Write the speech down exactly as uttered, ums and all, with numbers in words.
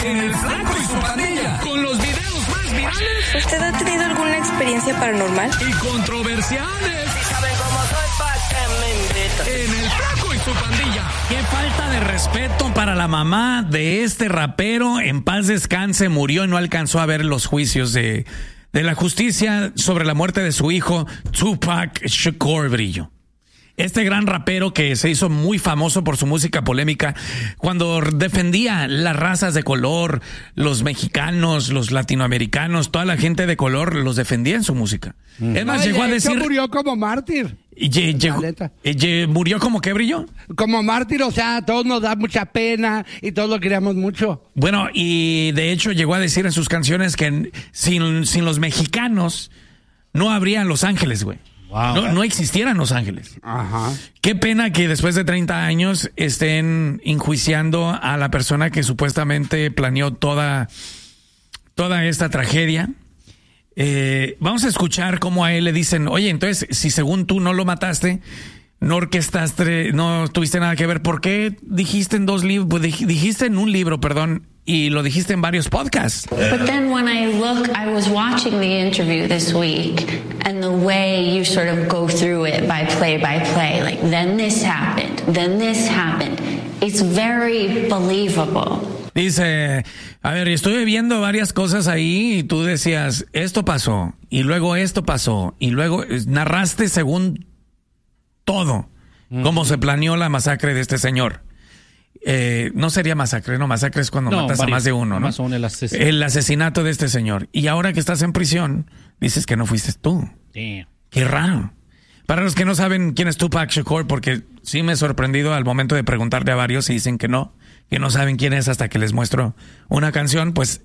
en El Flaco y su Pandilla. Con los videos más virales. ¿Usted ha tenido alguna experiencia paranormal? Y controversiales. Si saben cómo soy, pa' que me invitan. En El Flaco y su Pandilla. Qué falta de respeto para la mamá de este rapero. En paz descanse, murió y no alcanzó a ver los juicios de, de la justicia sobre la muerte de su hijo, Tupac Shakur Brillo. Este gran rapero que se hizo muy famoso por su música polémica cuando defendía las razas de color, los mexicanos, los latinoamericanos, toda la gente de color los defendía en su música. Mm. Es más, Ay, llegó a decir... murió como mártir. Y llegó, y ¿Murió como qué, Brillo? Como mártir, o sea, a todos nos da mucha pena y todos lo queríamos mucho. Bueno, y de hecho llegó a decir en sus canciones que sin, sin los mexicanos no habría Los Ángeles, güey. Wow. No, no existieran Los Ángeles. Ajá. Qué pena que después de treinta años estén enjuiciando a la persona que supuestamente planeó toda, toda esta tragedia. Eh, vamos a escuchar cómo a él le dicen, oye, entonces, si según tú no lo mataste, no orquestaste, no tuviste nada que ver, ¿por qué dijiste en dos libros, pues dijiste en un libro, perdón, y lo dijiste en varios podcasts? But then when I look, I was watching the interview this week, and the way you sort of go through it by play by play, like then this happened, then this happened, it's very believable. Dice, a ver, estuve viendo varias cosas ahí y tú decías, esto pasó, y luego esto pasó, y luego narraste según todo, mm. cómo se planeó la masacre de este señor. Eh, no sería masacre, no, masacre es cuando no, matas varios, a más de uno, ¿no? El asesinato. el asesinato de este señor. Y ahora que estás en prisión, dices que no fuiste tú. Sí. Qué raro. Para los que no saben quién es Tupac Shakur, porque sí me he sorprendido al momento de preguntarle a varios y dicen que no, que no saben quién es hasta que les muestro una canción, pues